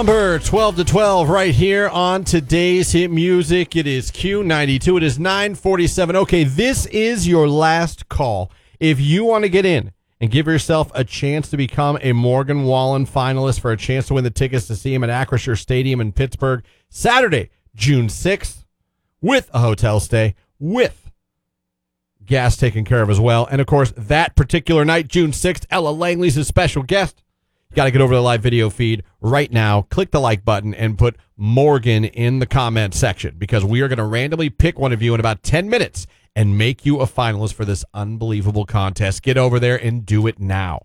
Number 12 to 12 right here on today's hit music. It is Q92. It is 9:47. Okay, this is your last call. If you want to get in and give yourself a chance to become a Morgan Wallen finalist for a chance to win the tickets to see him at Acrisure Stadium in Pittsburgh, Saturday, June 6th, with a hotel stay, with gas taken care of as well. And, of course, that particular night, June 6th, Ella Langley's a special guest. You got to get over to the live video feed right now. Click the like button and put Morgan in the comment section because we are going to randomly pick one of you in about 10 minutes and make you a finalist for this unbelievable contest. Get over there and do it now.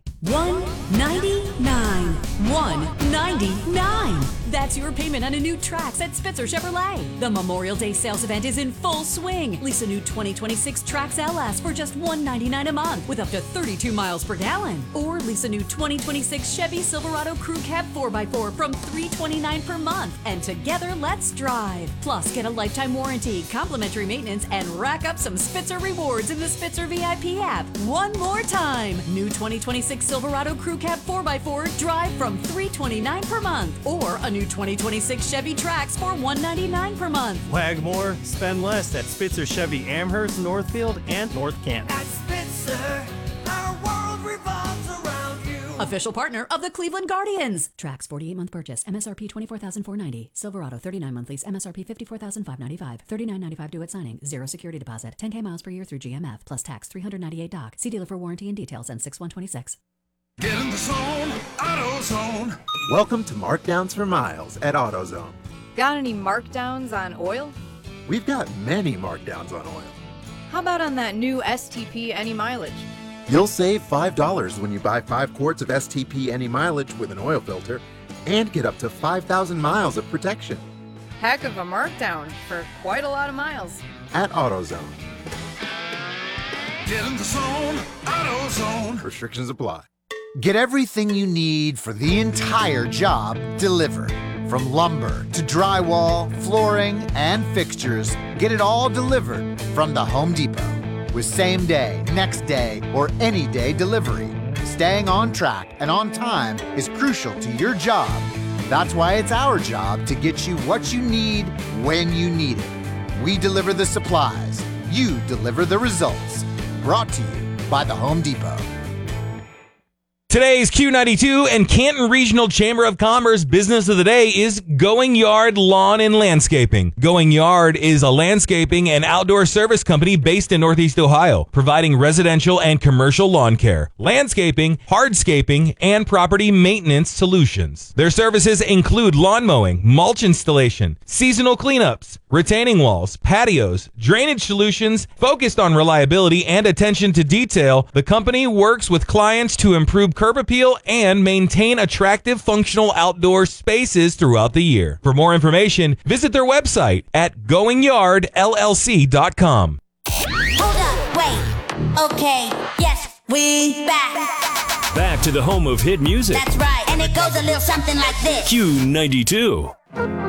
$199. $199. That's your payment on a new Trax at Spitzer Chevrolet. The Memorial Day sales event is in full swing. Lease a new 2026 Trax LS for just $199 a month with up to 32 miles per gallon. Or lease a new 2026 Chevy Silverado Crew Cab 4x4 from $329 per month. And together, let's drive. Plus, get a lifetime warranty, complimentary maintenance, and rack up some Spitzer rewards in the Spitzer VIP app. One more time. New 2026 Silverado Crew Cab 4x4 drive from $329 per month. Or a new 2026 Chevy Trax for $199 per month. Wag more, spend less at Spitzer Chevy Amherst, Northfield, and North Canton. At Spitzer, our world revolves around you. Official partner of the Cleveland Guardians. Trax 48-month purchase. MSRP $24,490. Silverado 39-month lease. MSRP $54,595. $39.95 due at signing. Zero security deposit. 10K miles per year through GMF. Plus tax $398 doc. See dealer for warranty and details and 6126. Get in the zone, AutoZone. Welcome to Markdowns for Miles at AutoZone. Got any markdowns on oil? We've got many markdowns on oil. How about on that new STP Any Mileage? You'll save $5 when you buy 5 quarts of STP Any Mileage with an oil filter and get up to 5,000 miles of protection. Heck of a markdown for quite a lot of miles. At AutoZone. Get in the zone, AutoZone. Restrictions apply. Get everything you need for the entire job delivered. From lumber to drywall, flooring, and fixtures, get it all delivered from the Home Depot. With same day, next day, or any day delivery. Staying on track and on time is crucial to your job. That's why it's our job to get you what you need when you need it. We deliver the supplies. You deliver the results. Brought to you by the Home Depot. Today's Q92 and Canton Regional Chamber of Commerce business of the day is Going Yard Lawn and Landscaping. Going Yard is a landscaping and outdoor service company based in Northeast Ohio, providing residential and commercial lawn care, landscaping, hardscaping, and property maintenance solutions. Their services include lawn mowing, mulch installation, seasonal cleanups, retaining walls, patios, drainage solutions. Focused on reliability and attention to detail, the company works with clients to improve curb appeal and maintain attractive functional outdoor spaces throughout the year. For more information, visit their website at goingyardllc.com. Hold up, wait, okay, yes, we back. Back to the home of hit music. That's right, and it goes a little something like this. Q92.